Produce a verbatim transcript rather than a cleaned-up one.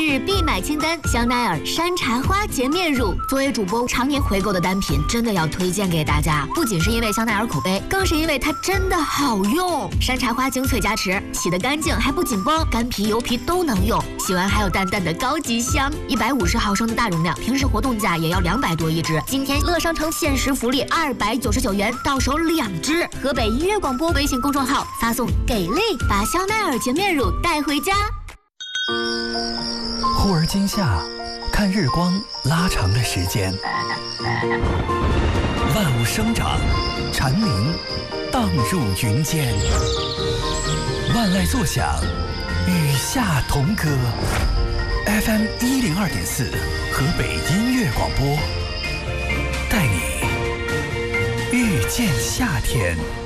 日必买清单，香奈儿山茶花洁面乳，作为主播常年回购的单品，真的要推荐给大家。不仅是因为香奈儿口碑，更是因为它真的好用。山茶花精粹加持，洗得干净还不紧绷，干皮油皮都能用。洗完还有淡淡的高级香。一百五十毫升的大容量，平时活动价也要两百多一支。今天乐商城限时福利，二百九十九元到手两支。河北音乐广播微信公众号发送“给力”，把香奈儿洁面乳带回家。 忽而今夏，看日光拉长了时间，万物生长，蝉鸣荡入云间，万籁作响，与夏同歌。F M 一零二点四，河北音乐广播，带你遇见夏天。